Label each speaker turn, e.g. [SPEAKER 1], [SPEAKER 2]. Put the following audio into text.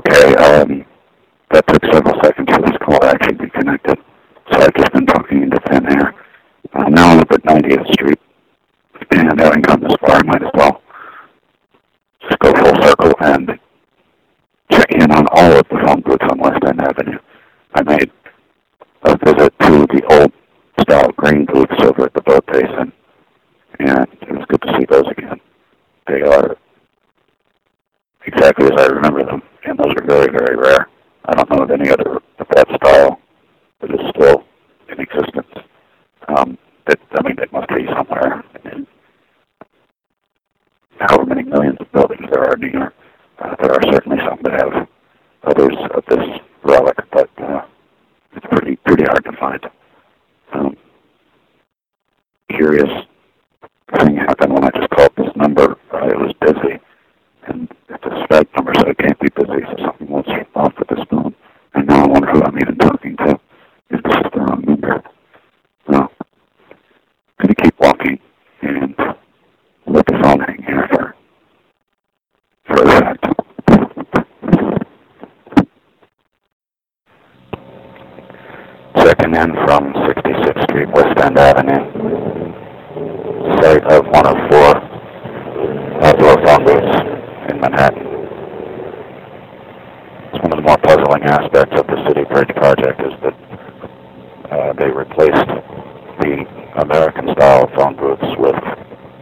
[SPEAKER 1] Okay, that took several seconds for this call to actually be connected. So I've just been talking into thin air. Now I'm up at 90th Street, and having come this far, I might as well just go full circle and check in on all of the phone booths on West End Avenue. I made a visit to the old style green booths over at the boat basin, and it was good to see those again. They are exactly as I remember them, and those are very, very rare. I don't know of any other of that style that is still in existence. They must be somewhere in however many millions of buildings there are in New York. There are certainly some that have others of this relic, but it's pretty hard to find. Curious thing happened when I just called this number. It was busy, and it's a Skype number, so it can't be busy, so something was off with this phone. And now I wonder who I'm even talking to, if this is the wrong number. So, I'm going to keep walking and let the phone hang here for a fact. Checking in from 66th Street, West End Avenue, site of one of 4 outdoor phone booths in Manhattan. It's one of the more puzzling aspects of the City Bridge project is that they replaced the American-style phone booths with